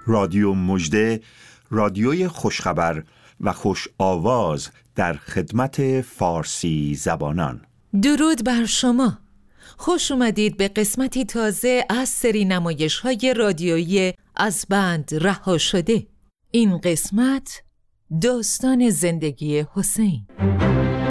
رادیو مژده، رادیوی خوشخبر و خوش آواز در خدمت فارسی زبانان. درود بر شما. خوش اومدید به قسمتی تازه از سری نمایش‌های رادیویی از بند رها شده. این قسمت داستان زندگی حسین.